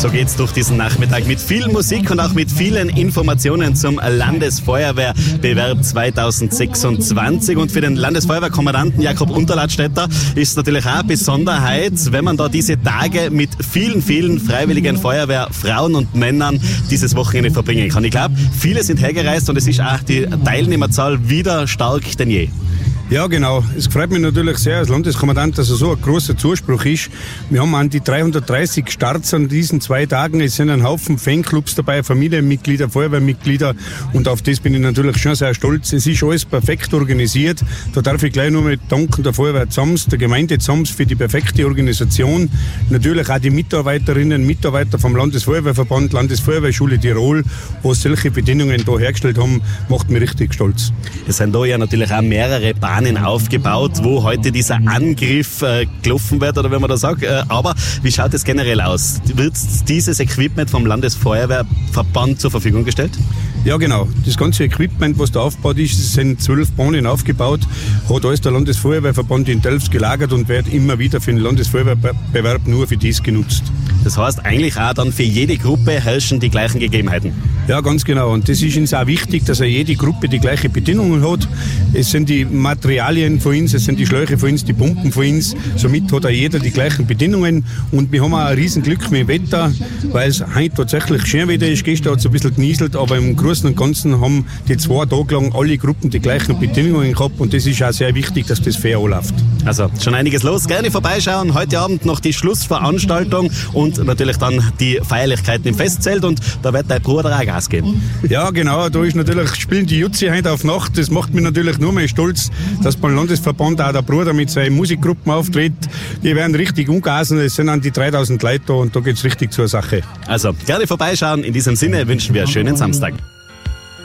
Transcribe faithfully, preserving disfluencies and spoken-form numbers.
So geht's durch diesen Nachmittag mit viel Musik und auch mit vielen Informationen zum Landesfeuerwehrbewerb zweitausendsechsundzwanzig. Und für den Landesfeuerwehrkommandanten Jakob Unterladstätter ist es natürlich auch eine Besonderheit, wenn man da diese Tage mit vielen, vielen freiwilligen Feuerwehrfrauen und Männern dieses Wochenende verbringen kann. Ich glaube, viele sind hergereist und es ist auch die Teilnehmerzahl wieder stark denn je. Ja, genau. Es freut mich natürlich sehr als Landeskommandant, dass es so ein großer Zuspruch ist. Wir haben an die dreihundertdreißig Starts an diesen zwei Tagen. Es sind ein Haufen Fanclubs dabei, Familienmitglieder, Feuerwehrmitglieder. Und auf das bin ich natürlich schon sehr stolz. Es ist alles perfekt organisiert. Da darf ich gleich nur mal danken der Feuerwehr Zams, der Gemeinde Zams für die perfekte Organisation. Natürlich auch die Mitarbeiterinnen und Mitarbeiter vom Landesfeuerwehrverband, Landesfeuerwehrschule Tirol, wo solche Bedingungen da hergestellt haben, macht mich richtig stolz. Es sind da ja natürlich auch mehrere Bahnen aufgebaut, wo heute dieser Angriff äh, gelaufen wird, oder wenn man da sagt. Äh, aber wie schaut es generell aus? Wird dieses Equipment vom Landesfeuerwehrverband zur Verfügung gestellt? Ja, genau. Das ganze Equipment, was da aufgebaut ist, es sind zwölf Bahnen aufgebaut, hat alles der Landesfeuerwehrverband in Delft gelagert und wird immer wieder für den Landesfeuerwehrbewerb nur für dies genutzt. Das heißt, eigentlich auch dann für jede Gruppe herrschen die gleichen Gegebenheiten? Ja, ganz genau. Und das ist uns auch wichtig, dass jede Gruppe die gleichen Bedingungen hat. Es sind die Materialien von uns, es sind die Schläuche von uns, die Pumpen von uns. Somit hat auch jeder die gleichen Bedingungen. Und wir haben auch ein Riesenglück mit dem Wetter, weil es heute tatsächlich Schönwetter ist. Gestern hat es ein bisschen genieselt, aber im Großen und Ganzen haben die zwei Tage lang alle Gruppen die gleichen Bedingungen gehabt. Und das ist auch sehr wichtig, dass das fair anläuft. Also schon einiges los. Gerne vorbeischauen. Heute Abend noch die Schlussveranstaltung und natürlich dann die Feierlichkeiten im Festzelt. Und da wird dein Bruder auch Gas geben. Ja, genau. Da ist natürlich, spielen die Jutzi heute auf Nacht. Das macht mich natürlich nur mehr stolz, dass beim Landesverband auch der Bruder mit seinen Musikgruppen auftritt. Die werden richtig umgasen. Es sind an die dreitausend Leute da und da geht es richtig zur Sache. Also gerne vorbeischauen. In diesem Sinne wünschen wir einen schönen Samstag.